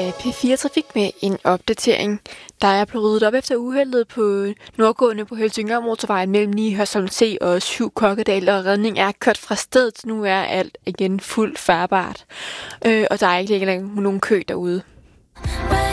P4 Trafik med en opdatering. Der er blevet ryddet op efter uheldet på nordgående på Helsingør Motorvejen mellem 9 Hørsholm C og 7 Kokkedal, og redning er kørt fra stedet. Nu er alt igen fuldt farbart, og der er ikke længere nogen kø derude.